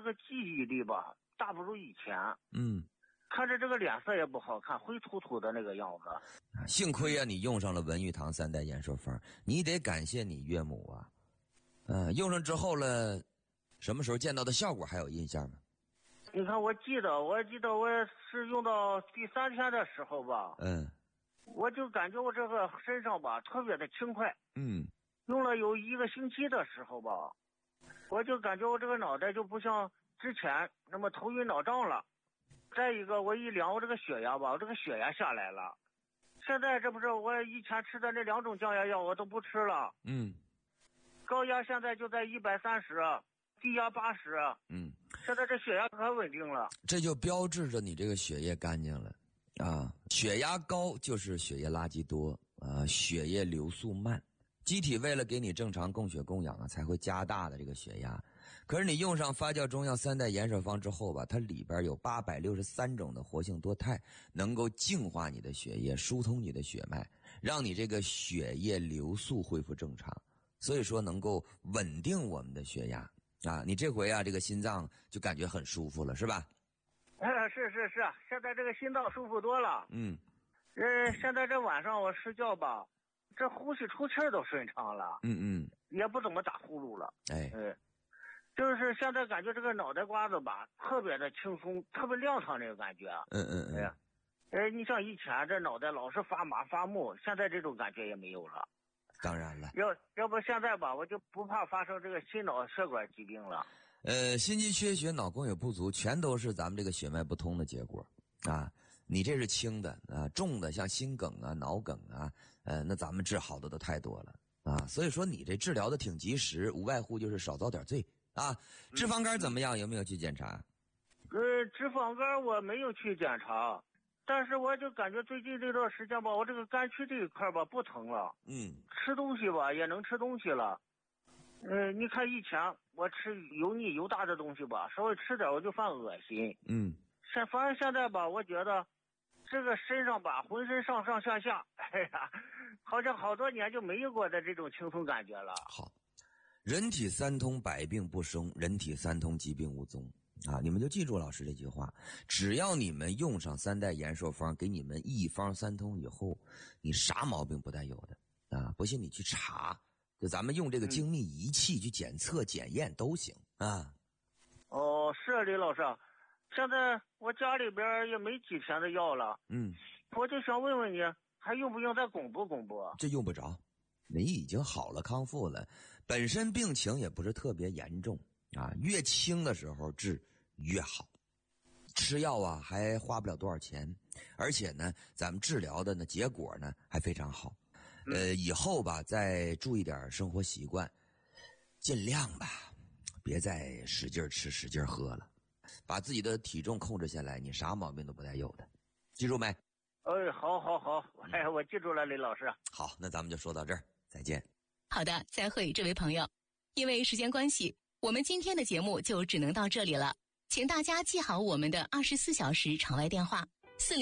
个记忆力吧，大不如以前。看着这个脸色也不好看，灰秃秃的那个样子。 幸亏啊，你用上了文玉堂3代延寿方，你得感谢你岳母啊。用上之后了，什么时候见到的效果还有印象吗？ 你看，我记得我是用到第3天的时候吧。我就感觉我这个身上吧特别的轻快。用了有1个星期的时候吧，我就感觉我这个脑袋就不像之前那么头晕脑胀了。再一个，我一量我这个血压吧，我这个血压下来了。现在这不是我以前吃的那2种降压药我都不吃了。高压现在就在130，低压80。现在这血压可稳定了。 这就标志着你这个血液干净了啊。血压高就是血液垃圾多啊，血液流速慢。机体为了给你正常供血供氧啊，才会加大的这个血压。可是你用上发酵中药3代延寿方之后吧，它里边有863种的活性多肽，能够净化你的血液，疏通你的血脉，让你这个血液流速恢复正常。所以说能够稳定我们的血压啊。你这回啊，这个心脏就感觉很舒服了，是吧？ 是，现在这个心脏舒服多了。现在这晚上我睡觉吧，这呼吸出气都顺畅了。也不怎么打呼噜了。就是现在感觉这个脑袋瓜子吧特别的轻松，特别亮堂那个感觉。你像以前这脑袋老是发麻发木，现在这种感觉也没有了。 当然了， 要不现在吧，我就不怕发生这个心脑血管疾病了。 心肌缺血、脑供血不足，全都是咱们这个血脉不通的结果啊。你这是轻的啊，重的像心梗啊、脑梗啊，那咱们治好的都太多了啊。所以说你这治疗的挺及时，无外乎就是少遭点罪啊。脂肪肝怎么样？有没有去检查？ 脂肪肝我没有去检查。但是我就感觉最近这段时间吧，我这个肝区这一块吧不疼了。吃东西吧也能吃东西了。你看以前我吃油腻油大的东西吧，稍微吃点我就犯恶心。反正现在吧，我觉得这个身上吧，浑身上上下下，好像好多年就没有过的这种轻松感觉了。 好，人体三通，百病不生；人体三通，疾病无踪。啊，你们就记住老师这句话，只要你们用上3代延寿方，给你们一方3通以后，你啥毛病不带有的啊！不信你去查，就咱们用这个精密仪器去检测检验都行啊。 是李老师，现在我家里边也没几天的药了。我就想问问你，还用不用再巩固巩固？ 这用不着，你已经好了，康复了，本身病情也不是特别严重啊，越轻的时候治越好。吃药啊还花不了多少钱，而且呢咱们治疗的呢结果呢还非常好。以后吧再注意点生活习惯，尽量吧别再使劲吃使劲喝了，把自己的体重控制下来，你啥毛病都不带有的，记住没？ 好，我记住了，李老师。 好，那咱们就说到这儿，再见。 好的，再会，这位朋友。因为时间关系，我们今天的节目就只能到这里了，请大家记好我们的24小时场外电话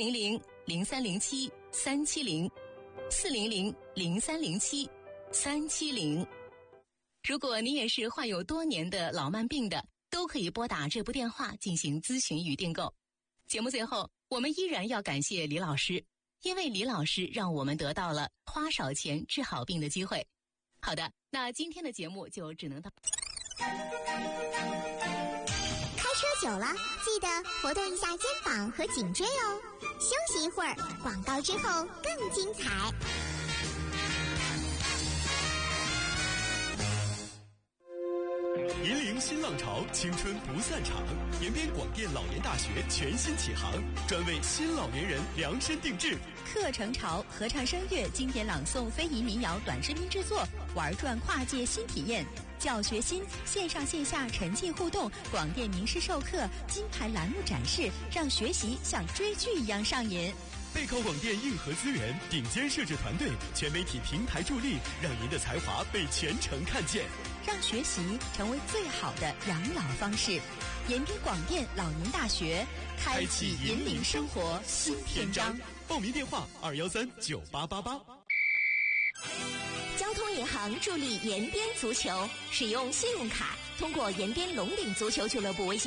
400-0307-370，400-0307-370。如果你也是患有多年的老慢病的，都可以拨打这部电话进行咨询与订购。节目最后，我们依然要感谢李老师，因为李老师让我们得到了花少钱治好病的机会。好的，那今天的节目就只能到。 开车久了，记得活动一下肩膀和颈椎哦。休息一会儿，广告之后更精彩。 引领新浪潮，青春不散场。延边广电老年大学全新启航，专为新老年人量身定制。 课程潮，合唱声乐，经典朗诵，非遗民谣，短视频制作，玩转跨界新体验。教学新，线上线下沉浸互动，广电名师授课，金牌栏目展示，让学习像追剧一样上瘾。 备考广电硬核资源，顶尖摄制团队，全媒体平台助力，让您的才华被全城看见， 让学习成为最好的养老方式。延边广电老年大学，开启引领生活新篇章。 报名电话2139888。 交通银行助力延边足球，使用信用卡，通过延边龙岭足球俱乐部微信